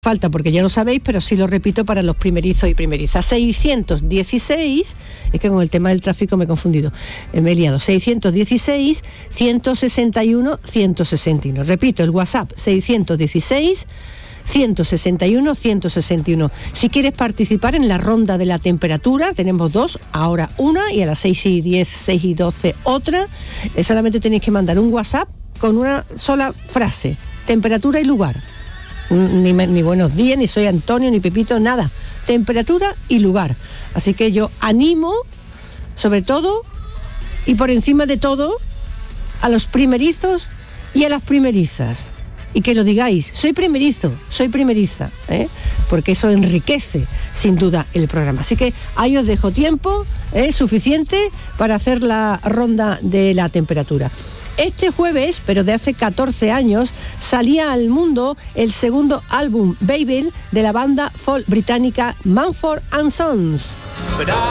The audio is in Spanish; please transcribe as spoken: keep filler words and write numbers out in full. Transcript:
falta porque ya lo sabéis, pero sí lo repito para los primerizos y primerizas. seiscientos dieciséis, es que con el tema del tráfico me he confundido, eh, me he liado. seiscientos dieciséis, ciento sesenta y uno, ciento sesenta y uno. Repito, el WhatsApp, seiscientos dieciséis, ciento sesenta y uno, ciento sesenta y uno. Si quieres participar en la ronda de la temperatura, tenemos dos, ahora una y a las seis y diez, seis y doce otra. Eh, solamente tenéis que mandar un WhatsApp con una sola frase, temperatura y lugar. Ni, ni buenos días, ni soy Antonio, ni Pepito, nada. Temperatura y lugar. Así que yo animo, sobre todo, y por encima de todo, a los primerizos y a las primerizas. Y que lo digáis, soy primerizo, soy primeriza, ¿eh? Porque eso enriquece, sin duda, el programa. Así que ahí os dejo tiempo, ¿eh? Suficiente para hacer la ronda de la temperatura. Este jueves, pero de hace catorce años, salía al mundo el segundo álbum, Babel, de la banda folk británica Mumford and Sons.